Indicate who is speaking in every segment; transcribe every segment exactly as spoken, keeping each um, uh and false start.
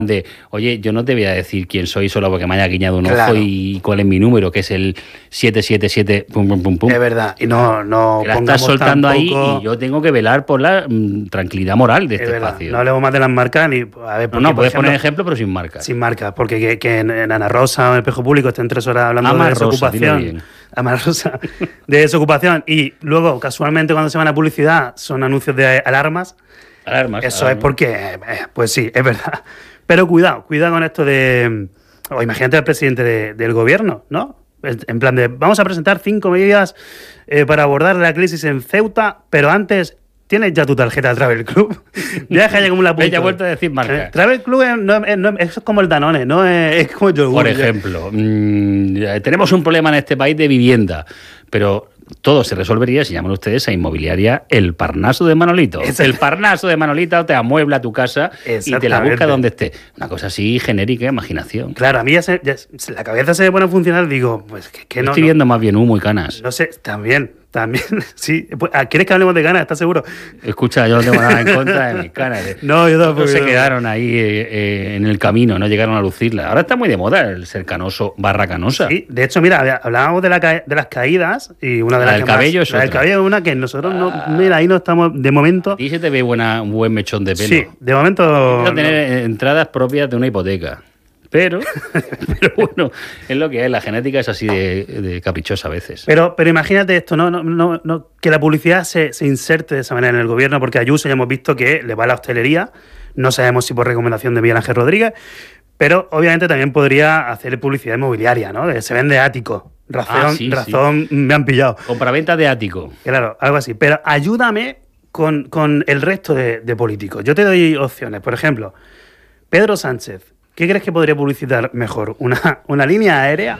Speaker 1: de, oye, yo no te voy a decir quién soy solo porque me haya guiñado un
Speaker 2: Claro.
Speaker 1: ojo y cuál es mi número, que es el siete siete siete, pum, pum, pum, pum.
Speaker 2: Es verdad. Y no, no
Speaker 1: Que la estás
Speaker 2: pongamos
Speaker 1: soltando
Speaker 2: tampoco...
Speaker 1: ahí y yo tengo que velar por la mm, tranquilidad moral de
Speaker 2: Es
Speaker 1: este
Speaker 2: verdad,
Speaker 1: espacio.
Speaker 2: no hablemos más de las marcas ni... A ver,
Speaker 1: No,
Speaker 2: porque,
Speaker 1: no,
Speaker 2: por
Speaker 1: puedes
Speaker 2: ejemplo,
Speaker 1: poner ejemplo, pero sin marca.
Speaker 2: sin marcas, porque que, que en, en Ana Rosa o en el Espejo Público estén tres horas hablando
Speaker 1: Ama
Speaker 2: de
Speaker 1: Rosa,
Speaker 2: desocupación.
Speaker 1: dilo bien.
Speaker 2: Ama Rosa, de desocupación. Y luego, casualmente, cuando se van a publicidad, son anuncios de alarmas.
Speaker 1: Alarmas.
Speaker 2: Eso
Speaker 1: alarmas.
Speaker 2: es porque, eh, pues sí, es verdad. Pero cuidado, cuidado con esto de... O imagínate al presidente de- del gobierno, ¿no? En plan de, vamos a presentar cinco medidas eh, para abordar la crisis en Ceuta, pero antes, ¿tienes ya tu tarjeta de Travel Club? Deja ya como la punta.
Speaker 1: Ella ha vuelto a decir marca.
Speaker 2: Eh, Travel Club es, no, es, no, es como el Danone, no es, es como el yogur.
Speaker 1: Por ejemplo, mmm, tenemos un problema en este país de vivienda, pero todo se resolvería si llaman ustedes a Inmobiliaria El Parnaso de Manolito.
Speaker 2: Exacto.
Speaker 1: El Parnaso de Manolito te amuebla tu casa y te la
Speaker 2: Exactamente.
Speaker 1: busca donde esté. Una cosa así genérica, imaginación.
Speaker 2: Claro, a mí ya, se, ya se- la cabeza se me pone a funcionar, digo, pues que, que
Speaker 1: Yo
Speaker 2: no,
Speaker 1: estoy
Speaker 2: no,
Speaker 1: viendo más bien humo y canas.
Speaker 2: no sé, también, también, sí. Pues, ah, ¿quieres que hablemos de ganas? ¿Estás seguro?
Speaker 1: Escucha, yo no tengo nada en contra de mis canas.
Speaker 2: No, yo tampoco.
Speaker 1: Otros se
Speaker 2: yo tampoco.
Speaker 1: quedaron ahí eh, eh, en el camino, no llegaron a lucirla. Ahora está muy de moda el ser canoso barra canosa.
Speaker 2: Sí, de hecho, mira, había- hablábamos de, la ca- de las caídas y una de
Speaker 1: La
Speaker 2: las
Speaker 1: del
Speaker 2: que más-
Speaker 1: cabello es
Speaker 2: la del
Speaker 1: otra.
Speaker 2: cabello es una que nosotros no, mira, ahí no estamos de momento.
Speaker 1: A ti se te ve buena, un buen mechón de pelo.
Speaker 2: Sí, de momento.
Speaker 1: Vas a
Speaker 2: no.
Speaker 1: tener eh, entradas propias de una hipoteca. Pero, pero bueno, es lo que es. La genética es así de, de caprichosa a veces.
Speaker 2: Pero, pero imagínate esto, no, no, no, no, que la publicidad se, se inserte de esa manera en el gobierno, porque a Ayuso ya hemos visto que le va a la hostelería, no sabemos si por recomendación de Miguel Ángel Rodríguez, pero obviamente también podría hacer publicidad inmobiliaria, ¿no? De se vende ático. Razón,
Speaker 1: Ah, sí,
Speaker 2: razón, me han pillado.
Speaker 1: Compraventa de ático.
Speaker 2: Claro, algo así. Pero ayúdame con, con el resto de, de políticos. Yo te doy opciones. Por ejemplo, Pedro Sánchez. ¿Qué crees que podría publicitar mejor? ¿Una, una línea aérea?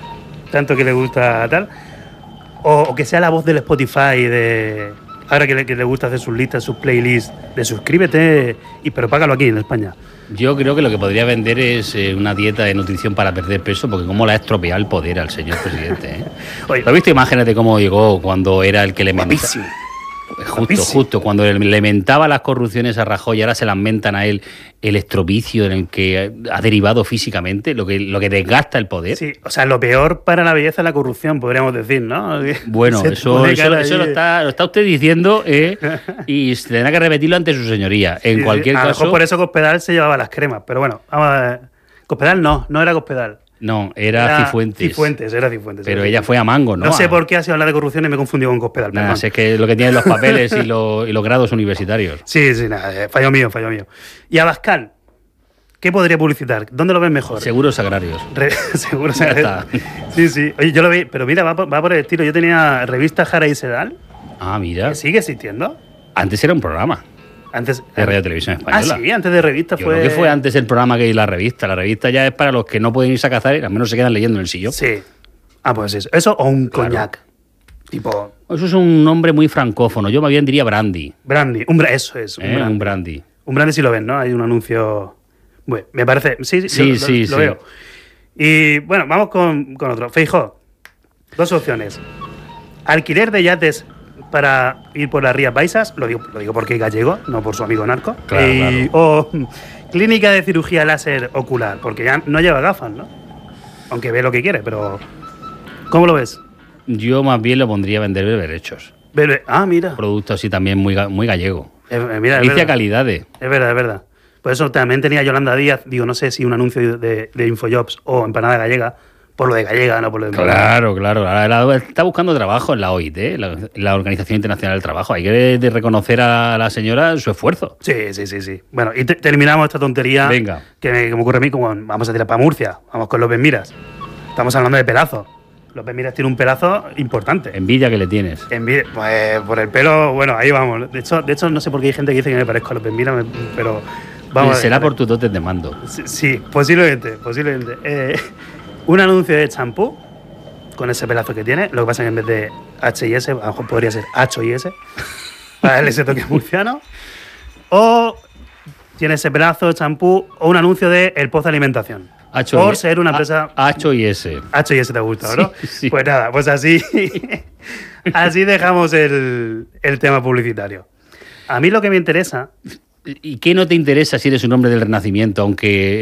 Speaker 2: Tanto que le gusta tal. O, o que sea la voz del Spotify de... Ahora que le, que le gusta hacer sus listas, sus playlists, de suscríbete, y pero págalo aquí en España.
Speaker 1: Yo creo que lo que podría vender es eh, una dieta de nutrición para perder peso, porque cómo le ha estropeado el poder al señor presidente. ¿eh?
Speaker 2: Oye,
Speaker 1: ¿Lo has visto imágenes de cómo llegó cuando era el que le mentaba?
Speaker 2: guapísimo.
Speaker 1: Justo,
Speaker 2: Guapísimo.
Speaker 1: justo, cuando le le mentaba las corrupciones a Rajoy y ahora se las mentan a él, el estropicio en el que ha derivado físicamente, lo que, lo que desgasta el poder.
Speaker 2: Sí, o sea, lo peor para la belleza es la corrupción, podríamos decir, ¿no?
Speaker 1: Bueno,
Speaker 2: Se te
Speaker 1: eso,
Speaker 2: pone
Speaker 1: eso,
Speaker 2: cara
Speaker 1: eso
Speaker 2: ahí
Speaker 1: lo,
Speaker 2: de-
Speaker 1: está, lo está usted diciendo eh, y tendrá que repetirlo ante su señoría. En
Speaker 2: Sí, sí.
Speaker 1: cualquier
Speaker 2: A lo
Speaker 1: caso,
Speaker 2: mejor por eso Cospedal se llevaba las cremas, pero bueno, vamos a ver. Cospedal no, no era Cospedal.
Speaker 1: no, era, Cifuentes.
Speaker 2: Cifuentes, era Cifuentes.
Speaker 1: Pero
Speaker 2: era
Speaker 1: ella
Speaker 2: Cifuentes.
Speaker 1: fue a Mango, ¿no?
Speaker 2: No sé
Speaker 1: A-
Speaker 2: por qué ha sido hablar de corrupción y me he confundido con Cospedal.
Speaker 1: Nada,
Speaker 2: perdón.
Speaker 1: sé que lo que tienen los papeles y, lo- y los grados universitarios.
Speaker 2: Sí, sí, nada, eh, fallo mío, fallo mío. Y Abascal, ¿qué podría publicitar? ¿Dónde lo ves mejor?
Speaker 1: Seguros agrarios.
Speaker 2: Re- Seguro.
Speaker 1: Ya está.
Speaker 2: Sí, sí. Oye, yo lo vi, pero mira, va por, va por el estilo. Yo tenía revista Jara y Sedal,
Speaker 1: Ah, mira.
Speaker 2: que sigue existiendo.
Speaker 1: Antes era un programa
Speaker 2: Antes,
Speaker 1: de Radio Televisión
Speaker 2: Ah,
Speaker 1: Española.
Speaker 2: sí, antes de revista
Speaker 1: Yo
Speaker 2: fue.
Speaker 1: creo que fue antes el programa que la revista. La revista ya es para los que no pueden irse a cazar y al menos se quedan leyendo en el sillón.
Speaker 2: Sí. Ah, pues eso. Eso o un
Speaker 1: Claro.
Speaker 2: coñac. Tipo,
Speaker 1: Eso es un nombre muy francófono. Yo más bien diría brandy.
Speaker 2: brandy. Un bra- eso es. Un
Speaker 1: ¿eh?
Speaker 2: brandy.
Speaker 1: Un brandy.
Speaker 2: Un brandy sí lo ven, ¿no? Hay un anuncio. Bueno, me parece. Sí, sí,
Speaker 1: Sí,
Speaker 2: lo,
Speaker 1: sí,
Speaker 2: lo,
Speaker 1: sí.
Speaker 2: lo veo. Y bueno, vamos con, con otro. Feijóo. Dos opciones. Alquiler de yates para ir por las Rías Baixas. Lo digo, lo digo porque es gallego, no por su amigo narco.
Speaker 1: Claro,
Speaker 2: Y- O clínica de cirugía láser ocular, porque ya no lleva gafas, ¿no? Aunque ve lo que quiere, pero. ¿Cómo lo ves?
Speaker 1: Yo más bien lo pondría a vender berberechos.
Speaker 2: Bebe- Ah, mira.
Speaker 1: Producto así también muy, ga- muy gallego.
Speaker 2: Eh, eh, mira, es
Speaker 1: Delicia
Speaker 2: verdad.
Speaker 1: calidades.
Speaker 2: Es verdad, es verdad. Por eso también tenía Yolanda Díaz, digo, no sé si un anuncio de, de Infojobs o empanada gallega, por lo de gallega, no por lo de empanada.
Speaker 1: Claro, claro. Ahora la- está buscando trabajo en la O I T, la, la Organización Internacional del Trabajo. Hay que de reconocer a la señora su esfuerzo.
Speaker 2: Sí, sí, sí, sí. Bueno, y te- terminamos esta tontería
Speaker 1: Venga.
Speaker 2: que me, que me ocurre a mí, como vamos a tirar para Murcia, vamos con López Miras. Estamos hablando de pelazo. López Miras tiene un pelazo importante.
Speaker 1: Envidia que le tienes.
Speaker 2: Envi- pues por el pelo, bueno, ahí vamos. De hecho, de hecho, no sé por qué hay gente que dice que me parezco a López Miras, me- pero vamos. a
Speaker 1: Será
Speaker 2: ver.
Speaker 1: por tus dotes de mando.
Speaker 2: Sí, sí, posiblemente, posiblemente. Eh, un anuncio de champú con ese pelazo que tiene. Lo que pasa es que en vez de H y S, a lo mejor podría ser H y S, para darle ese toque murciano. O tiene ese pelazo de champú o un anuncio de El Pozo de Alimentación.
Speaker 1: H
Speaker 2: Por
Speaker 1: y-
Speaker 2: ser una empresa...
Speaker 1: A- H y S.
Speaker 2: H y S te ha gustado, ¿no?
Speaker 1: Sí, sí.
Speaker 2: Pues nada, pues así, así dejamos el, el tema publicitario. A mí lo que me interesa
Speaker 1: ¿Y qué no te interesa si eres un hombre del Renacimiento, aunque